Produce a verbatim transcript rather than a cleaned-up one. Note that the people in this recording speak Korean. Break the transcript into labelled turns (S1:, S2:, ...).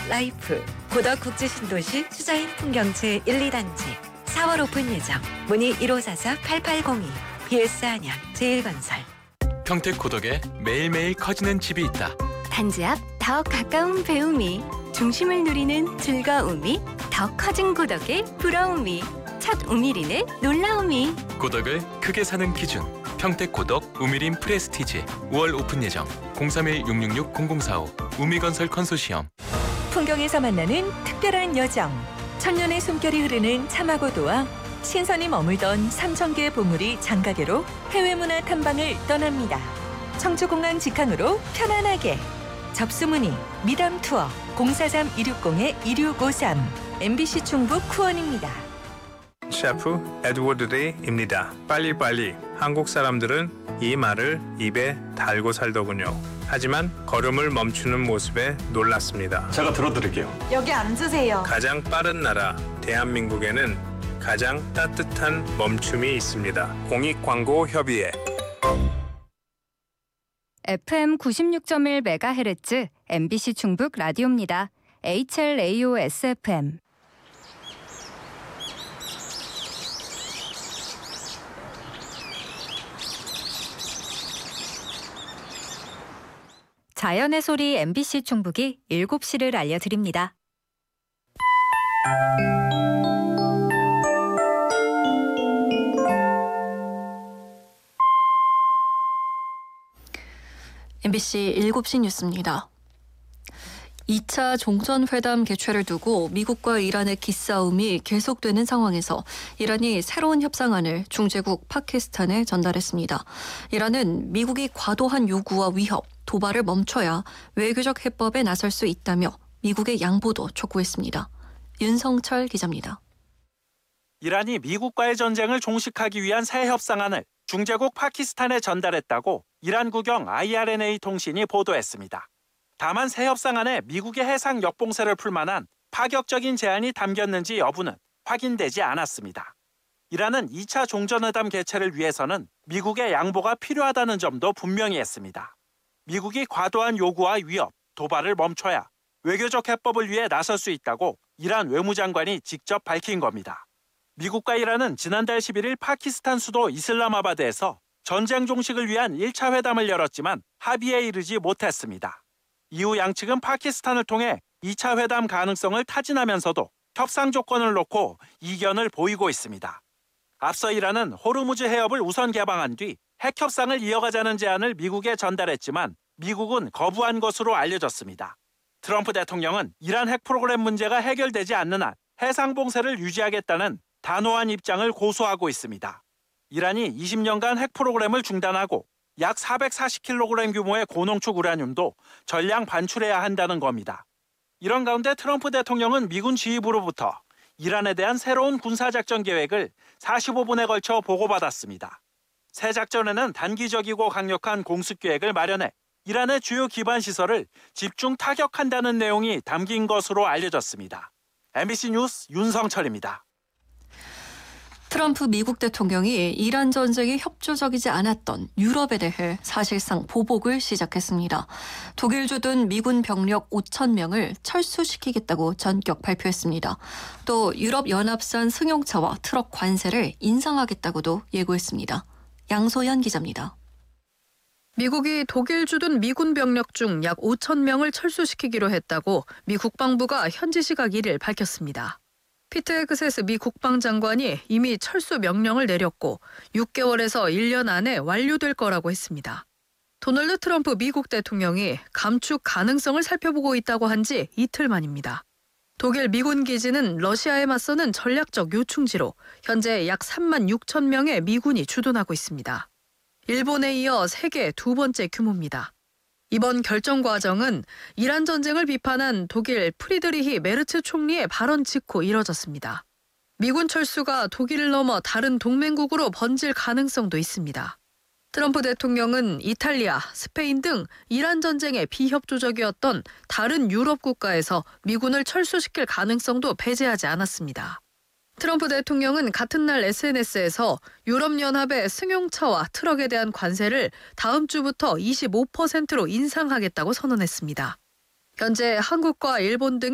S1: 라이프, 고덕 국제신도시 수자인 풍경채 일, 이 단지 사월 오픈 예정. 문의 일오사사 팔팔공이. 비에스 안양 제일건설.
S2: 평택 고덕에 매일매일 커지는 집이 있다.
S1: 단지 앞 더 가까운 배움이, 중심을 누리는 즐거움이, 더 커진 고덕의 부러움이, 첫 우미린의 놀라움이.
S2: 고덕을 크게 사는 기준. 평택 고덕 우미린 프레스티지. 오월 오픈 예정. 공삼일 육육육 공공사오. 우미건설 컨소시엄.
S3: 풍경에서 만나는 특별한 여정. 천년의 숨결이 흐르는 참화고도와 신선이 머물던 삼천 개의 보물이 장가게로 해외문화 탐방을 떠납니다. 청주공항 직항으로 편안하게. 접수문의 미담 투어 공사삼 이육공 이육오삼. 엠비씨 충북 후원입니다.
S4: 셰프 에드워드 데이입니다. 빨리빨리. 한국 사람들은 이 말을 입에 달고 살더군요. 하지만 걸음을 멈추는 모습에 놀랐습니다.
S5: 제가 들어드릴게요.
S6: 여기 앉으세요.
S4: 가장 빠른 나라 대한민국에는 가장 따뜻한 멈춤이 있습니다. 공익광고협의회.
S7: 에프엠 구십육 점 일 메가헤르츠 엠비씨 충북 라디오입니다. 에이치엘에이오에스에프엠. 자연의 소리 엠비씨 충북이 일곱 시를 알려드립니다.
S6: 엠비씨 일곱 시 뉴스입니다. 이 차 종전회담 개최를 두고 미국과 이란의 기싸움이 계속되는 상황에서 이란이 새로운 협상안을 중재국 파키스탄에 전달했습니다. 이란은 미국이 과도한 요구와 위협, 도발을 멈춰야 외교적 해법에 나설 수 있다며 미국의 양보도 촉구했습니다. 윤성철 기자입니다.
S8: 이란이 미국과의 전쟁을 종식하기 위한 새 협상안을 중재국 파키스탄에 전달했다고 이란 국영 아이알엔에이 통신이 보도했습니다. 다만 새 협상안에 미국의 해상 역봉쇄를 풀 만한 파격적인 제안이 담겼는지 여부는 확인되지 않았습니다. 이란은 이 차 종전회담 개최를 위해서는 미국의 양보가 필요하다는 점도 분명히 했습니다. 미국이 과도한 요구와 위협, 도발을 멈춰야 외교적 해법을 위해 나설 수 있다고 이란 외무장관이 직접 밝힌 겁니다. 미국과 이란은 지난달 십일일 파키스탄 수도 이슬람아바드에서 전쟁 종식을 위한 일 차 회담을 열었지만 합의에 이르지 못했습니다. 이후 양측은 파키스탄을 통해 이 차 회담 가능성을 타진하면서도 협상 조건을 놓고 이견을 보이고 있습니다. 앞서 이란은 호르무즈 해협을 우선 개방한 뒤 핵 협상을 이어가자는 제안을 미국에 전달했지만 미국은 거부한 것으로 알려졌습니다. 트럼프 대통령은 이란 핵 프로그램 문제가 해결되지 않는 한 해상 봉쇄를 유지하겠다는 단호한 입장을 고수하고 있습니다. 이란이 이십 년간 핵 프로그램을 중단하고 약 사백사십 킬로그램 규모의 고농축 우라늄도 전량 반출해야 한다는 겁니다. 이런 가운데 트럼프 대통령은 미군 지휘부로부터 이란에 대한 새로운 군사작전 계획을 사십오 분에 걸쳐 보고받았습니다. 새 작전에는 단기적이고 강력한 공습 계획을 마련해 이란의 주요 기반 시설을 집중 타격한다는 내용이 담긴 것으로 알려졌습니다. 엠비씨 뉴스 윤성철입니다.
S6: 트럼프 미국 대통령이 이란 전쟁에 협조적이지 않았던 유럽에 대해 사실상 보복을 시작했습니다. 독일 주둔 미군 병력 오천 명을 철수시키겠다고 전격 발표했습니다. 또 유럽연합산 승용차와 트럭 관세를 인상하겠다고도 예고했습니다. 양소연 기자입니다.
S9: 미국이 독일 주둔 미군 병력 중 약 오천 명을 철수시키기로 했다고 미 국방부가 현지 시각 일 일 밝혔습니다. 피트 헤그세스 미 국방장관이 이미 철수 명령을 내렸고 육 개월에서 일 년 안에 완료될 거라고 했습니다. 도널드 트럼프 미국 대통령이 감축 가능성을 살펴보고 있다고 한 지 이틀 만입니다. 독일 미군 기지는 러시아에 맞서는 전략적 요충지로 현재 약 삼만 육천 명의 미군이 주둔하고 있습니다. 일본에 이어 세계 두 번째 규모입니다. 이번 결정 과정은 이란 전쟁을 비판한 독일 프리드리히 메르츠 총리의 발언 직후 이뤄졌습니다. 미군 철수가 독일을 넘어 다른 동맹국으로 번질 가능성도 있습니다. 트럼프 대통령은 이탈리아, 스페인 등 이란 전쟁에 비협조적이었던 다른 유럽 국가에서 미군을 철수시킬 가능성도 배제하지 않았습니다. 트럼프 대통령은 같은 날 에스엔에스에서 유럽연합의 승용차와 트럭에 대한 관세를 다음 주부터 이십오 퍼센트로 인상하겠다고 선언했습니다. 현재 한국과 일본 등